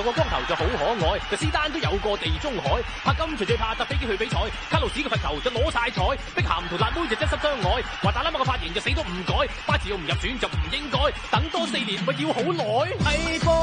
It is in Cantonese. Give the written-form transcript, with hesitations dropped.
個光頭就好可愛，就斯丹都有個地中海，柏金隨最怕搭飛機去比賽，卡路士嘅罰球就攞晒彩，碧咸同辣妹就真心相愛，華達拉馬個髮型就死都唔改，巴治奧唔入選就唔應該，等多4年咪要好耐。係噃。